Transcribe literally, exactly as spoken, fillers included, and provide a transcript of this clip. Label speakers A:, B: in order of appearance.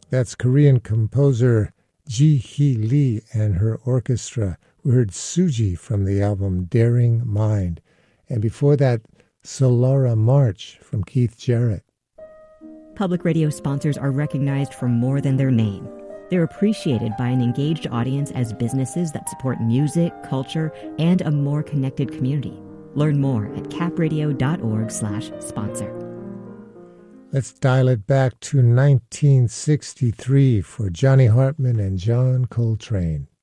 A: That's Korean composer Ji-hee Lee and her orchestra. We heard Suji from the album Daring Mind. And before that, Solara March from Keith Jarrett.
B: Public radio sponsors are recognized for more than their name. They're appreciated by an engaged audience as businesses that support music, culture, and a more connected community. Learn more at capradio.org slash sponsor.
A: Let's dial it back to nineteen sixty-three for Johnny Hartman and John Coltrane.